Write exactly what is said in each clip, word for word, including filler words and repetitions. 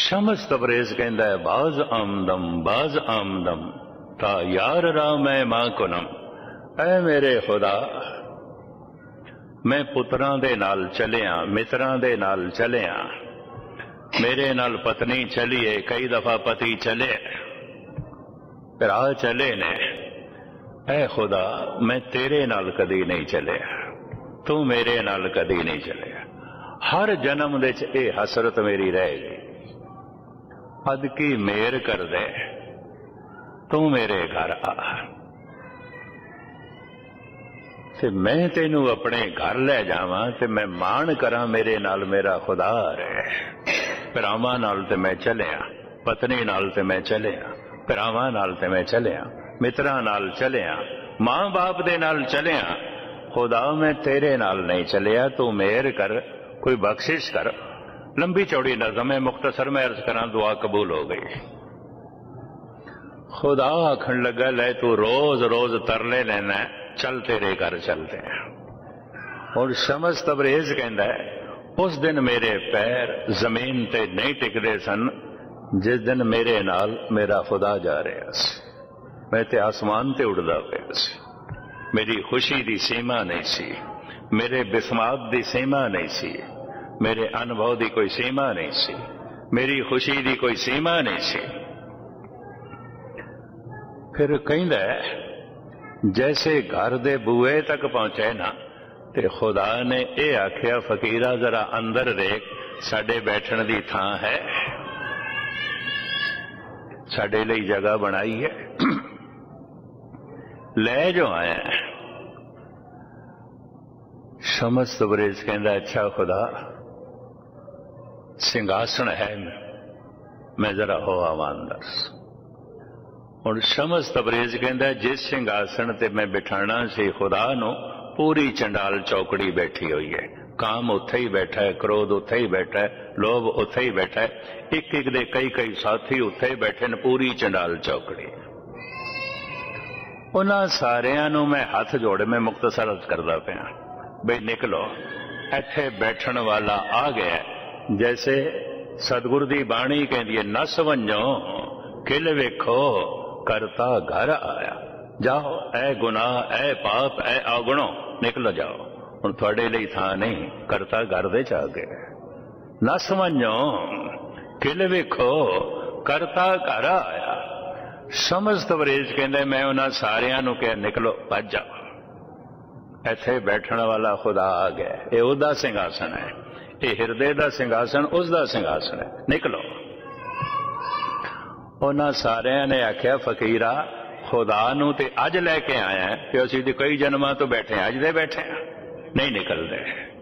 शमस तबरेज कहता है बाज आमदम बाज आमदम ता यार रा मैं मां कुनम। ऐ मेरे खुदा मैं पुत्रां दे नाल चलिया मित्रां दे नाल चलिया मेरे नाल पत्नी चलिए कई दफा पति चले भरा चले ने। ऐ खुदा मैं तेरे नाल कदी नहीं चले तू मेरे नाल कदी नहीं चले। हर जन्म दे च ये हसरत मेरी रह गई अद की मेहर कर दे तू मेरे घर आ ते मैं तेनू अपने घर ले जावां ते मैं मान करा मेरे नाल मेरा खुदा रहे। भरावां नाल ते मैं चलिया पत्नी नाल ते मैं चलिया भरावां नाल ते मैं चलिया मित्रां नाल चलिया मां बाप दे नाल चलिया। खुदा मैं तेरे नाल नहीं चलिया तू मेहर कर कोई बख्शिश कर। लंबी चौड़ी नज़म है मुख्तसर में अर्ज करा दुआ कबूल हो गई। खुदा आखन लगा ले तू रोज रोज तरले लेना चल तेरे घर चलते हैं। और शमस तबरेज कहता है उस दिन मेरे पैर जमीन ते नहीं टिकते सन जिस दिन मेरे नाल मेरा खुदा जा रहा सी। मैं ते आसमान ते उड़दा पिया सी। मेरी खुशी दी सीमा नहीं सी मेरे बिस्मात दी सीमा नहीं सी मेरे अनुभव की कोई सीमा नहीं सी मेरी खुशी की कोई सीमा नहीं सी। फिर कहता है जैसे घर दे बूए तक पहुंचे ना ते खुदा ने यह आख्या फकीरा जरा अंदर देख साडे बैठन की थां है साडे लिए जगह बनाई है ले जो आया। शमस तबरेज कहता अच्छा खुदा सिंहासन है मैं जरा हो आवां अंदर। और शमस तबरेज कहता जिस सिंहासन ते मैं बिठाना सी खुदा नो पूरी चंडाल चौकड़ी बैठी हुई है। काम उत्थे ही बैठा है क्रोध उत्थे ही बैठा है लोभ उत्थे ही बैठा है एक एक दे कई कई साथी उत्थे ही बैठे न पूरी चंडाल चौकड़ी। उन्हां सारियां नूं मैं हाथ जोड़े मैं मुख्तसर अर्ज करदा पिया बई निकलो इत्थे बैठण वाला आ गया। जैसे सतगुरु दी बाणी कहती है नस वंजो किल वेखो करता घर आया। जाओ ऐ गुनाह ऐ पाप ऐ अवगुणो निकल जाओ हुण तुहाडे लई थां नहीं करता घर दे च आ गया। नस वंजो किल वेखो करता घर आया। शमस तबरेज कहंदे मैं उन्हां सारियां नूं कहा निकलो भज जाओ इत्थे बैठण वाला खुदा आ गया। ये उहदा सिंहासन है ये हिरदे दा सिंहासन उसदा सिंहासन है निकलो। उन्हां सारियां ने आख्या फकीरा खुदा नूं ते अज लैके आया कि असीं ते कई जन्मां तो बैठे अज दे बैठे नहीं निकलदे।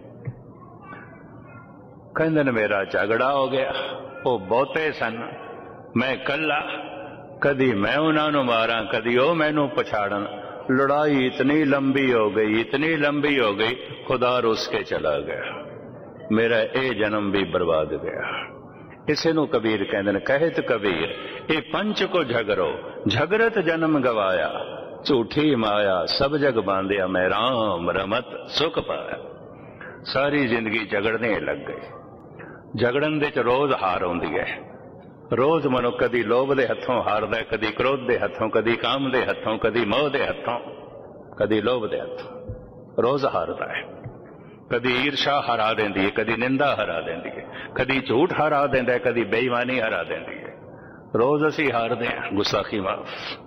कहंदे ने मेरा झगड़ा हो गया वो बहुते सन मैं कला कदी मैं उन्हां नूं मारां कदी वो मैनूं पछाड़न। लड़ाई इतनी लंबी हो गई इतनी लंबी हो गई खुदा रुस के चला गया मेरा ये जन्म भी बर्बाद गया। इसे नूं कबीर कहंदे ने कहत कबीर ये पंच को झगरो झगरत जन्म गवाया झूठी माया सब जग बांधिया मैं राम रमत सुख पाया। सारी जिंदगी झगड़ने लग गई। झगड़न दे च रोज हार आउंदी है रोज मनुख कदी लोभ दे हथों हारदा है कदी क्रोध दे हथों कदी काम दे हथों कदी मोह दे हथों कदी लोभ दे हथों रोज हारदा है। कदी ईर्षा हरा देंदी है कदी निंदा हरा देंदी है कदी झूठ हरा देंदा है कदी बेईमानी हरा देंदी है। रोज असी हारदे हैं गुस्साखी माफ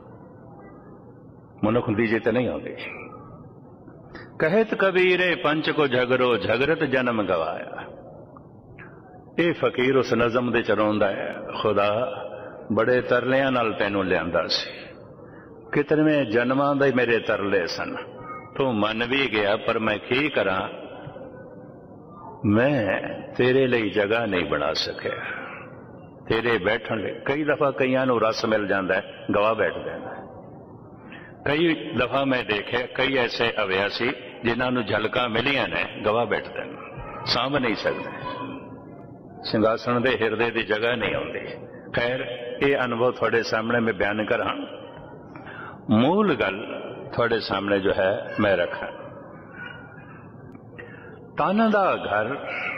मनुख दी जित नहीं आती। कहत कबीरे पंच को झगरो झगरत जन्म गवाया। ये फकीर उस नज़म दे च रोंदा है खुदा बड़े तरलियां नाल तैनूं लिआंदा सी कितने जन्मां दे मेरे तरले सन तू मन भी गया पर मैं की करा मैं तेरे लिए जगह नहीं बना सके तेरे बैठन ले। कई दफा कईयां नूं रस मिल जाता है गवा बैठ जाता है। कई दफा मैं देखे कई ऐसे अव्यासी जिन्हां नूं झलकां मिलियां ने गवा बैठते हैं सांभ नहीं सकते सिंघासन दे हिरदे की जगह नहीं आती। खैर ये अनुभव थोड़े सामने मैं बयान करा मूल गल थोड़े सामने जो है मैं रखा। तन दा घर